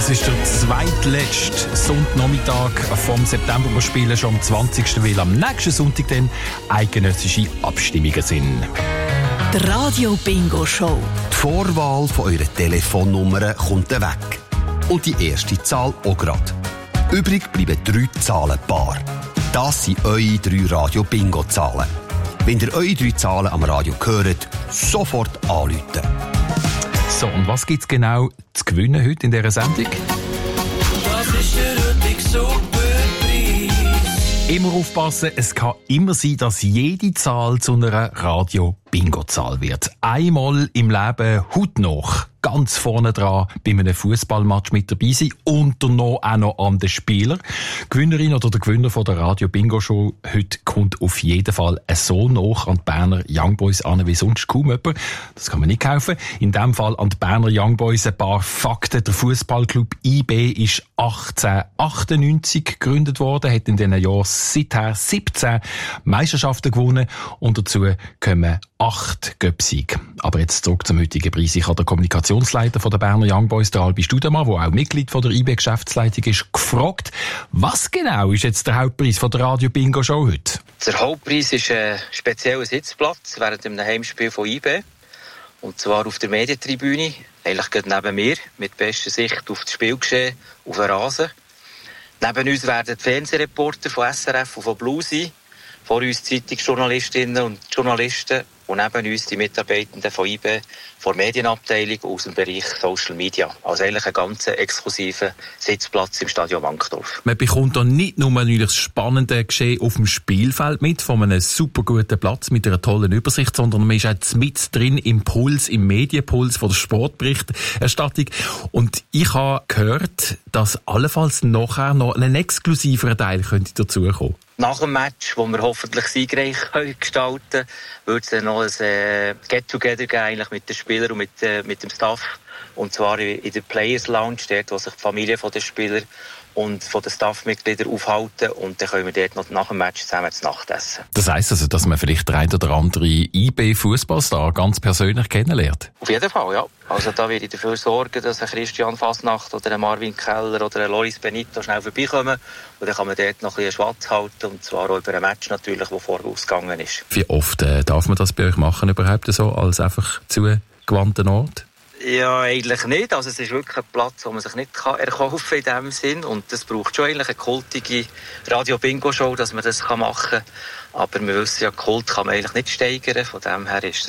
Das ist der zweitletzte Sonntagnachmittag vom September. Wir spielen schon am 20. weil am nächsten Sonntag dann eidgenössische Abstimmungen sind. Die Radio Bingo Show. Die Vorwahl von eurer Telefonnummer kommt weg. Und die erste Zahl auch gerade. Übrig bleiben 3 Zahlenpaare. Das sind eure 3 Radio Bingo Zahlen. Wenn ihr eure 3 Zahlen am Radio hört, sofort anrufen. So, und was gibt es genau zu gewinnen heute in dieser Sendung? Das ist der heutige Superpreis. Immer aufpassen, es kann immer sein, dass jede Zahl zu einer Radio-Bingo-Zahl wird. Einmal im Leben hautnah ganz vorne dran bei einem Fußballmatch mit dabei sein und auch noch an den Spieler. Gewinnerin oder der Gewinner von der Radio-Bingo-Show heute kommt auf jeden Fall so nah an die Berner Young Boys an wie sonst kaum jemand. Das kann man nicht kaufen. In diesem Fall an die Berner Young Boys ein paar Fakten. Der Fußballclub IB ist 1898 gegründet worden, hat in diesen Jahren seither 17 Meisterschaften gewonnen und dazu kommen 8 Göpsiege. Aber jetzt zurück zum heutigen Preis. Ich habe den Kommunikationsleiter von der Berner Young Boys, der Albi Studemann, der auch Mitglied von der IB-Geschäftsleitung ist, gefragt, was genau ist jetzt der Hauptpreis von der Radio-Bingo-Show heute? Der Hauptpreis ist ein spezieller Sitzplatz während einem Heimspiel von IB. Und zwar auf der Medientribüne, eigentlich gerade neben mir, mit bester Sicht auf das Spielgeschehen, auf den Rasen. Neben uns werden die Fernsehreporter von SRF und von Blue sein. Vor uns Zeitungsjournalistinnen und Journalisten und neben uns die Mitarbeitenden von IB, von der Medienabteilung aus dem Bereich Social Media. Also eigentlich ein ganz exklusiver Sitzplatz im Stadion Wankdorf. Man bekommt da nicht nur das spannende Geschehen auf dem Spielfeld mit, von einem super guten Platz mit einer tollen Übersicht, sondern man ist auch mit drin im Puls, im Medienpuls von der Sportberichterstattung. Und ich habe gehört, dass allenfalls nachher noch ein exklusiverer Teil könnte dazukommen. Nach dem Match, das wir hoffentlich siegreich gestalten können, wird es dann noch ein Get-Together geben, eigentlich mit den Spielern und mit dem Staff. Und zwar in der Players Lounge, dort, wo sich die Familie der Spieler und von den Staffmitgliedern aufhalten. Und dann können wir dort noch nach dem Match zusammen zu Nacht essen. Das heisst also, dass man vielleicht der ein oder andere IB-Fußballstar ganz persönlich kennenlernt? Auf jeden Fall, ja. Also da werde ich dafür sorgen, dass ein Christian Fasnacht oder ein Marvin Keller oder ein Loris Benito schnell vorbeikommen. Und dann kann man dort noch ein bisschen Schwatz halten. Und zwar auch über ein Match natürlich, das vorher ausgegangen ist. Wie oft darf man das bei euch machen überhaupt so, als einfach zugewandten Ort? Ja, eigentlich nicht. Also es ist wirklich ein Platz, wo man sich nicht erkaufen kann in dem Sinn. Und das braucht schon eigentlich eine kultige Radio-Bingo-Show, dass man das machen kann. Aber wir wissen ja, Kult kann man eigentlich nicht steigern. Von dem her ist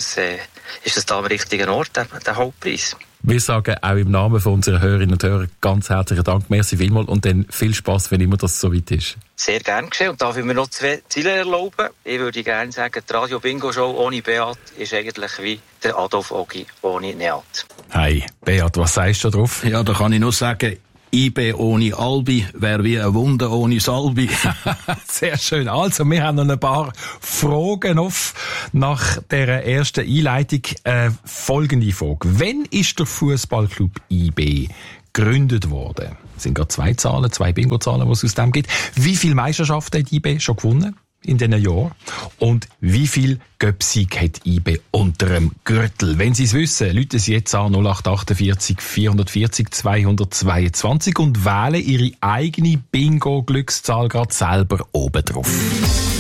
das da am richtigen Ort, der Hauptpreis. Wir sagen auch im Namen von unseren Hörerinnen und Hörern ganz herzlichen Dank, merci vielmals und dann viel Spass, wenn immer das so weit ist. Sehr gern geschehen. Und darf ich mir noch 2 Ziele erlauben? Ich würde gerne sagen, die Radio-Bingo-Show ohne Beat ist eigentlich wie der Adolf Ogi ohne Neat. Hey, Beat, was sagst du drauf? Ja, da kann ich nur sagen, IB ohne Albi wäre wie ein Wunder ohne Salbi. Sehr schön. Also, wir haben noch ein paar Fragen auf nach der ersten Einleitung. Folgende Frage. Wann ist der Fußballclub IB gegründet worden? Das sind gerade 2 Zahlen, 2 Bingo-Zahlen, die es aus dem gibt. Wie viele Meisterschaften hat IB schon gewonnen in diesen Jahren? Und wie viel Göpsieg hat IB unter dem Gürtel? Wenn Sie es wissen, rufen Sie jetzt an 0848 440 222 und wählen Ihre eigene Bingo-Glückszahl gerade selber oben drauf.